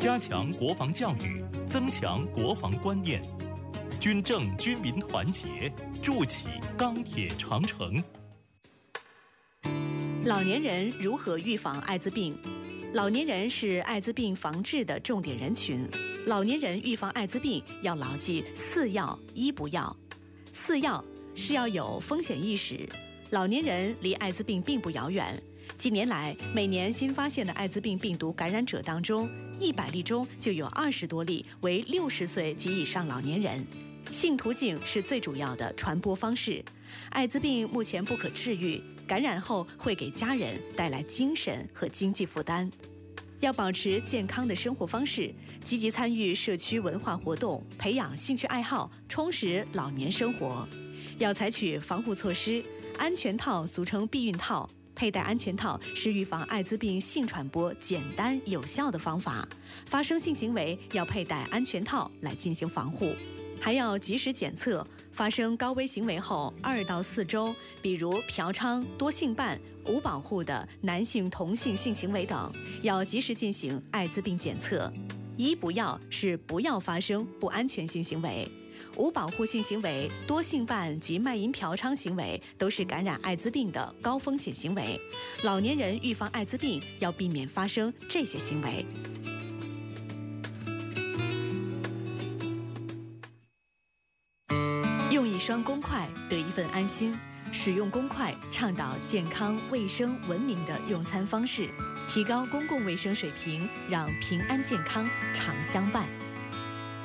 加强国防教育，增强国防观念，军政军民团结，筑起钢铁长城。 老年人如何预防艾滋病？老年人是艾滋病防治的重点人群。老年人预防艾滋病要牢记4要1不要。4要是要有风险意识。老年人离艾滋病并不遥远。近年来，每年新发现的艾滋病病毒感染者当中，100例中就有20多例为60岁及以上老年人。性途径是最主要的传播方式。艾滋病目前不可治愈，感染后会给家人带来精神和经济负担。要保持健康的生活方式，积极参与社区文化活动，培养兴趣爱好，充实老年生活。要采取防护措施，安全套俗称避孕套。佩戴安全套是预防艾滋病性传播简单有效的方法。发生性行为要佩戴安全套来进行防护，还要及时检测。发生高危行为后2到4周，比如嫖娼、多性伴、无保护的男性同性性行为等，要及时进行艾滋病检测。1不要是不要发生不安全性行为。无保护性行为、多性伴及卖淫嫖娼行为都是感染艾滋病的高风险行为。老年人预防艾滋病要避免发生这些行为。用一双公筷得一份安心，使用公筷倡导健康、卫生、文明的用餐方式，提高公共卫生水平，让平安健康常相伴。